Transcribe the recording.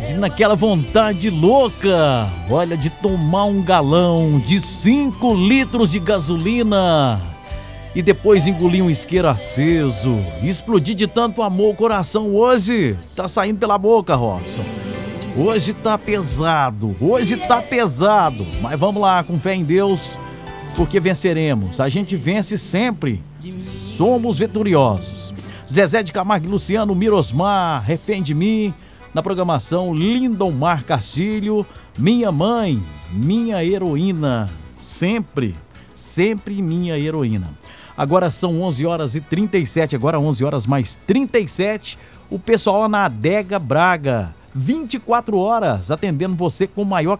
naquela vontade louca, olha, de tomar um galão de 5 litros de gasolina e depois engolir um isqueiro aceso, explodir de tanto amor o coração. Hoje tá saindo pela boca, Robson. Hoje tá pesado, mas vamos lá, com fé em Deus, porque venceremos. A gente vence sempre, somos vitoriosos. Zezé de Camargo e Luciano, Mirosmar, Refém de Mim. Na programação, Lindomar Castilho, Minha Mãe, Minha Heroína, sempre minha heroína. Agora são 11h37, agora 11 horas mais 37, o pessoal lá na Adega Braga, 24 horas, atendendo você com o maior